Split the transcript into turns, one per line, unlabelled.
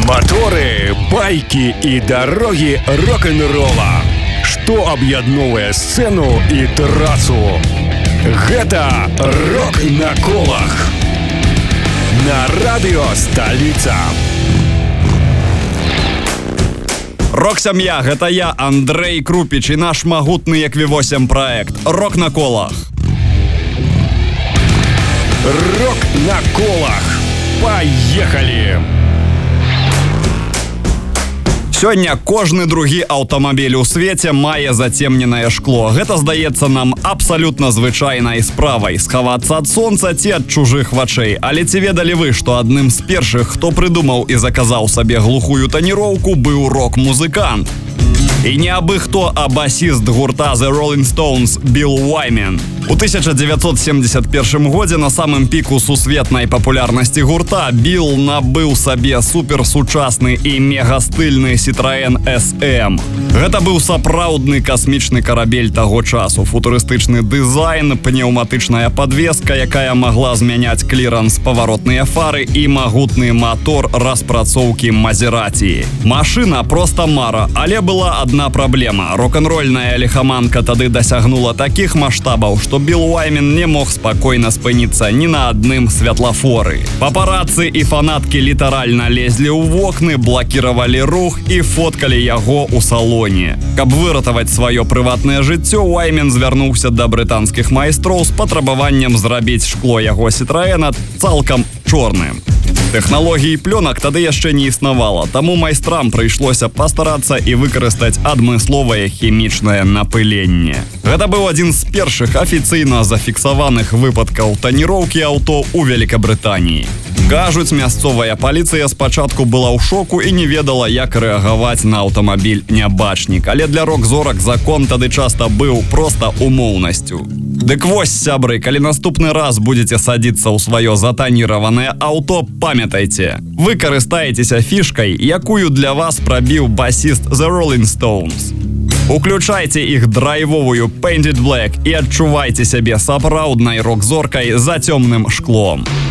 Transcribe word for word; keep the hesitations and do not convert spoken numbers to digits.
Моторы, байки и дороги рок-н-ролла. Что аб'ядноўвае сцену и трассу? Гэта «Рок на колах» на радио «Столица».
Рок-сям'я, гэта я, Андрей Крупіч, і наш магутны як ві восемь праект «Рок на колах».
«Рок на колах». Поехали!
Сёння кожны другі аўтамабіль у свеце мае зацемненае шкло. Гэта здаецца нам абсалютна звычайнай справай — схавацца ад сонца ці ад чужых вачэй. Але ці ведалі вы, што адным з першых, хто прыдумаў і заказаў сабе глухую таніроўку, быў рок-музыкант? І не абы хто, а басіст гурта The Rolling Stones Билл Уаймен. У тысяча дзевяцьсот семьдесят першым годзе на самым піку сусветнай папулярнасці гурта Билл набыў сабе суперсучасны і мегастыльны Citroen эс эм. Гэта быў сапраўдны касмічны карабель таго часу. Футурыстычны дызайн, пнеўматычная падвеска, якая магла змяняць кліранс, паваротныя фары і магутны матор распрацоўкі Мазераці. Машына проста мара, але была адна праблема. Рок-н-рольная лихаманка тады дасягнула такіх маштабаў, што Билл Уаймен не мог спакойна спыніцца ні на адным святлафоры. Папарацы і фанаткі літаральна лезлі ў вокны, блакіравалі рух і фоткалі яго ў салоне. Каб выратаваць сваё прыватнае жыццё, Уаймен звярнуўся да брытанскіх майстроў з патрабаваннем зрабіць шкло яго Citroena цалкам чорным. Тэхналогій плёнак тады яшчэ не існавала, таму майстрам прыйшлося пастарацца і выкарыстаць адмысловае хімічнае напыленне. Гэта быў адзін з першых афіцыйна зафіксаваных выпадкаў таніроўкі аўто ў Великабрытаніі. Кажуць, мясцовая паліцыя спачатку была ў шоку і не ведала, як рэагаваць на аўтамабіль нябачнік, але для рок-зорак закон тады часта быў проста умоўнасцю. Дык вось, сябры, калі наступны раз будзеце садзіцца ў сваё затаніраванае аўто, памятайце, вы карыстаецеся фішкай, якую для вас прабіў басіст The Rolling Stones. Уключайце іх драйвовую Painted Black і адчувайце сябе сапраўднай рок-зоркай за цёмным шклом.